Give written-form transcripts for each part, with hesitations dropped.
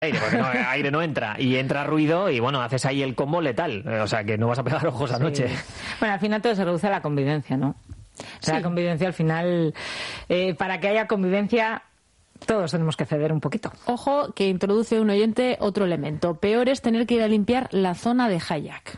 aire, porque aire no entra, y entra ruido, y bueno, haces ahí el combo letal, o sea que no vas a pegar ojos anoche. Bueno, al final todo se reduce a la convivencia, ¿no? O sea, la convivencia al final, para que haya convivencia, todos tenemos que ceder un poquito. Ojo, que introduce un oyente otro elemento. Peor es tener que ir a limpiar la zona de kayak.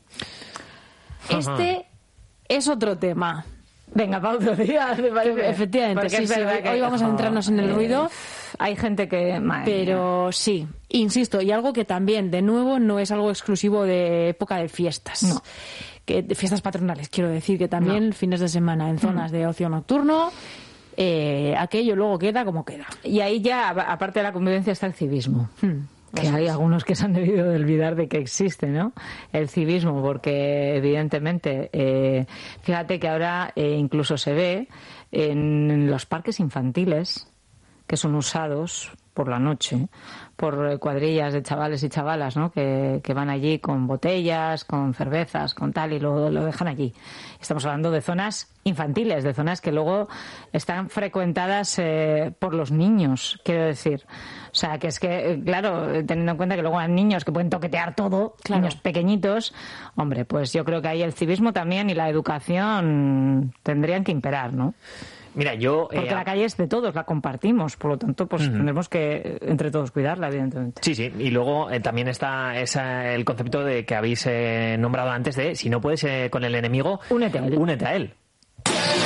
Este es otro tema. Venga, para otro día, ¿te parece? Efectivamente, sí, hoy vamos a centrarnos en el ruido. Hay gente que... Pero sí, insisto, y algo que también, de nuevo, no es algo exclusivo de época de fiestas. No. De fiestas patronales, quiero decir, que también fines de semana en zonas de ocio nocturno, aquello luego queda como queda. Y ahí ya, aparte de la convivencia, está el civismo. Que hay algunos que se han debido de olvidar de que existe, ¿no? El civismo, porque evidentemente, fíjate que ahora incluso se ve en los parques infantiles que son usados por la noche por cuadrillas de chavales y chavalas, ¿no? Que van allí con botellas, con cervezas, con tal, y lo dejan allí. Estamos hablando de zonas infantiles, de zonas que luego están frecuentadas por los niños, quiero decir. O sea, que es que, claro, teniendo en cuenta que luego hay niños que pueden toquetear todo, niños pequeñitos, hombre, pues yo creo que ahí el civismo también y la educación tendrían que imperar, ¿no? Mira, yo... Porque la calle es de todos, la compartimos, por lo tanto, pues tendremos que entre todos cuidarla, evidentemente. Sí, sí, y luego también está el concepto de que habéis nombrado antes de, si no puedes con el enemigo, únete a él. Únete a él.